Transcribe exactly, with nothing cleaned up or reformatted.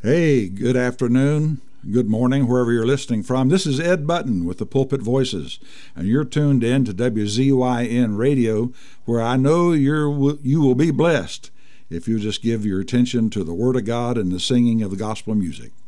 Hey, good afternoon, good morning, wherever you're listening from. This is Ed Button with the Pulpit Voices, and you're tuned in to W Z Y N Radio, where I know you're you will be blessed if you just give your attention to the Word of God and the singing of the gospel music.